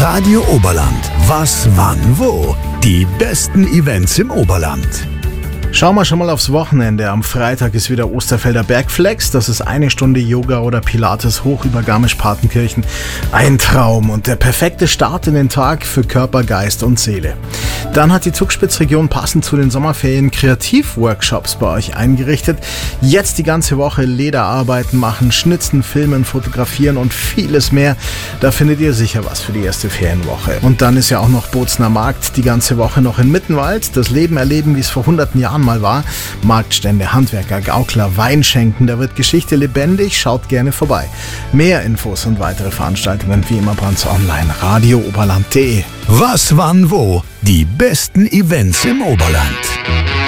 Radio Oberland. Was, wann, wo? Die besten Events im Oberland. Schauen wir schon mal aufs Wochenende. Am Freitag ist wieder Osterfelder Bergflex. Das ist 1 Stunde Yoga oder Pilates hoch über Garmisch-Partenkirchen. Ein Traum und der perfekte Start in den Tag für Körper, Geist und Seele. Dann hat die Zugspitzregion passend zu den Sommerferien Kreativworkshops bei euch eingerichtet. Jetzt die ganze Woche Lederarbeiten machen, schnitzen, filmen, fotografieren und vieles mehr. Da findet ihr sicher was für die erste Ferienwoche. Und dann ist ja auch noch Bozner Markt die ganze Woche noch in Mittenwald. Das Leben erleben, wie es vor hunderten Jahren mal war. Marktstände, Handwerker, Gaukler, Weinschenken, da wird Geschichte lebendig. Schaut gerne vorbei. Mehr Infos und weitere Veranstaltungen wie immer bei uns online. radiooberland.de. Was, wann, wo? Die besten Events im Oberland.